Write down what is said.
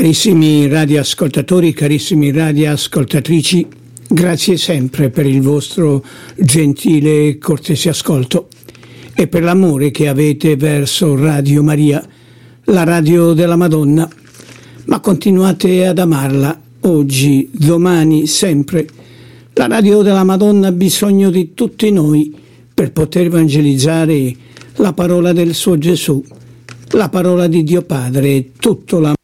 Carissimi radioascoltatori, carissimi radioascoltatrici, grazie sempre per il vostro gentile e cortese ascolto e per l'amore che avete verso Radio Maria, la radio della Madonna. Ma continuate ad amarla, oggi, domani, sempre. La radio della Madonna ha bisogno di tutti noi per poter evangelizzare la parola del suo Gesù, la parola di Dio Padre e tutto l'amore